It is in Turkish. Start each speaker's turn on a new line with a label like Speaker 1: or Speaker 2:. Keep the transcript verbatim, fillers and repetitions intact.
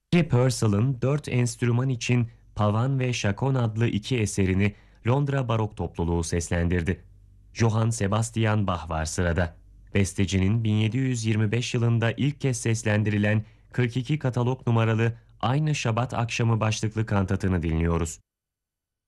Speaker 1: Harry Purcell'ın dört enstrüman için Pavan ve Şakon adlı iki eserini Londra Barok Topluluğu seslendirdi. Johann Sebastian Bach var sırada. Bestecinin bin yedi yüz yirmi beş yılında ilk kez seslendirilen kırk iki katalog numaralı Aynı Şabat Akşamı başlıklı kantatını dinliyoruz.